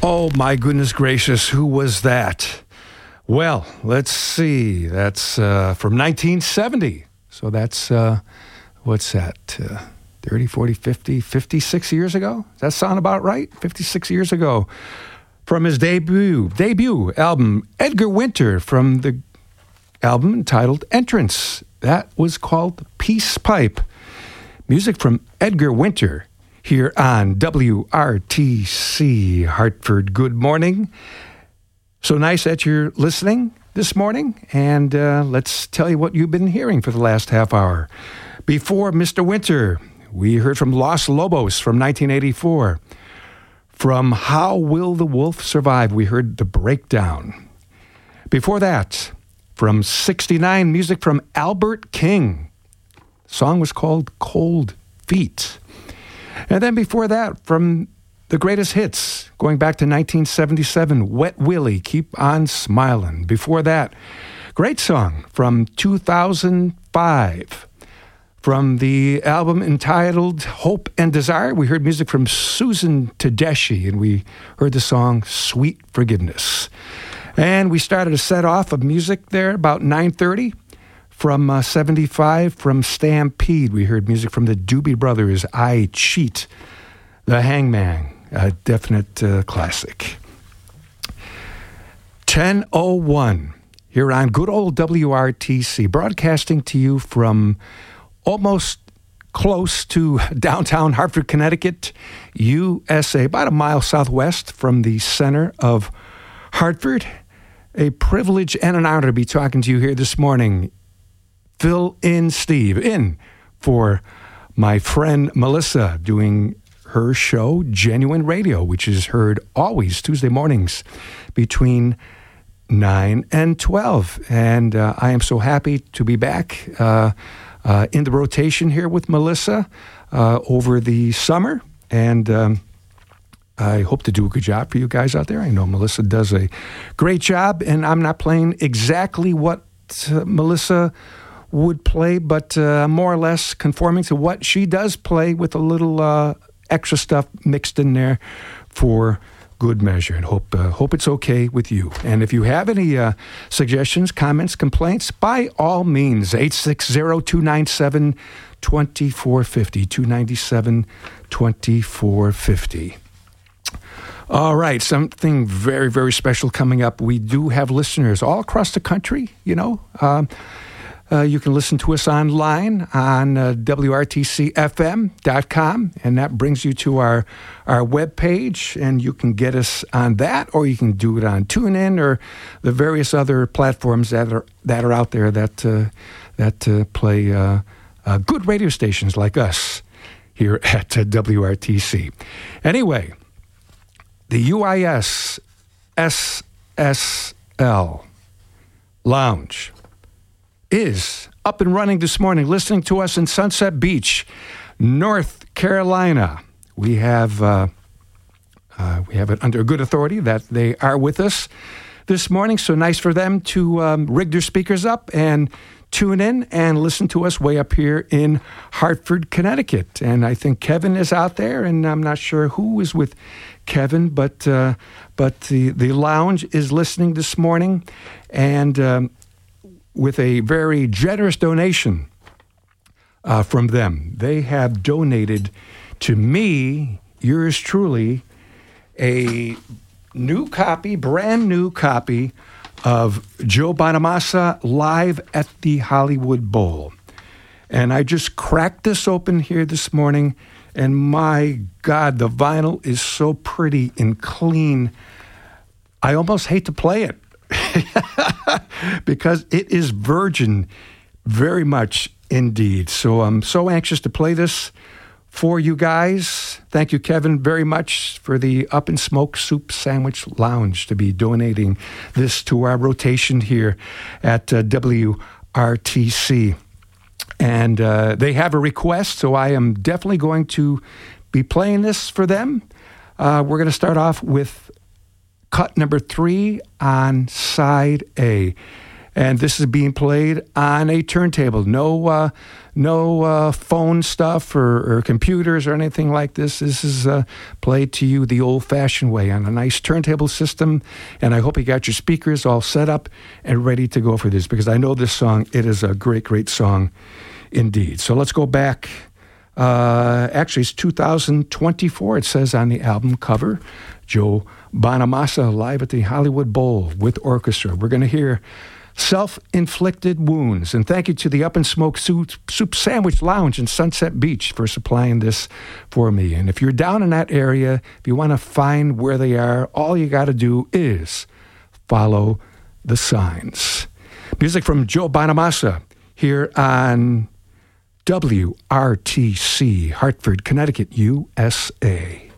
Oh, my goodness gracious, who was that? Well, let's see. That's from 1970. So that's, what's that, 30, 40, 50, 56 years ago? Does that sound about right? 56 years ago. From his debut album, Edgar Winter, from the album entitled Entrance. That was called Peace Pipe. Music from Edgar Winter here on WRTC Hartford. Good morning. So nice that you're listening this morning, and let's tell you what you've been hearing for the last half hour. Before Mr. Winter, we heard from Los Lobos from 1984. From How Will the Wolf Survive, we heard The Breakdown. Before that, from 69, music from Albert King. The song was called Cold Feet. And then before that, from the greatest hits, going back to 1977, Wet Willie, Keep on Smiling. Before that, great song from 2005. From the album entitled Hope and Desire, we heard music from Susan Tedeschi, and we heard the song Sweet Forgiveness. And we started a set off of music there about 9:30. From 75, from Stampede, we heard music from the Doobie Brothers, I Cheat. The Hangman, a definite classic. 10:01, here on good old WRTC, broadcasting to you from almost close to downtown Hartford, Connecticut, USA, about a mile southwest from the center of Hartford. A privilege and an honor to be talking to you here this morning. Fill in Steve, in for my friend Melissa, doing her show, Genuine Radio, which is heard always Tuesday mornings between 9 and 12. And I am so happy to be back in the rotation here with Melissa over the summer. And I hope to do a good job for you guys out there. I know Melissa does a great job, and I'm not playing exactly what Melissa would play, but more or less conforming to what she does play, with a little extra stuff mixed in there for good measure. And hope it's okay with you. And if you have any suggestions, comments, complaints, by all means, 860-297-2450, 297-2450. All right, something very, very special coming up. We do have listeners all across the country, you know. You can listen to us online on WRTCFM.com, and that brings you to our webpage, and you can get us on that, or you can do it on TuneIn or the various other platforms that are out there that play good radio stations like us here at WRTC. Anyway, the UIS SSL Lounge is up and running this morning, listening to us in Sunset Beach, North Carolina. We have it under good authority that they are with us this morning, so nice for them to rig their speakers up and tune in and listen to us way up here in Hartford, Connecticut. And I think Kevin is out there, and I'm not sure who is with Kevin, but the lounge is listening this morning, and with a very generous donation from them. They have donated to me, yours truly, a brand new copy of Joe Bonamassa live at the Hollywood Bowl. And I just cracked this open here this morning, and my God, the vinyl is so pretty and clean. I almost hate to play it. Because it is virgin, very much indeed. So I'm so anxious to play this for you guys. Thank you, Kevin, very much for the Up and Smoke Soup Sandwich Lounge to be donating this to our rotation here at WRTC. And they have a request, so I am definitely going to be playing this for them. We're going to start off with cut number 3 on side A. And this is being played on a turntable. No phone stuff or computers or anything like this. This is played to you the old-fashioned way on a nice turntable system. And I hope you got your speakers all set up and ready to go for this, because I know this song, it is a great, great song indeed. So let's go back. Actually, it's 2024. It says on the album cover, Joe Bonamassa live at the Hollywood Bowl with orchestra. We're going to hear Self-Inflicted Wounds. And thank you to the Up and Smoke Soup Sandwich Lounge in Sunset Beach for supplying this for me. And if you're down in that area, if you want to find where they are, all you got to do is follow the signs. Music from Joe Bonamassa here on WRTC, Hartford, Connecticut, USA.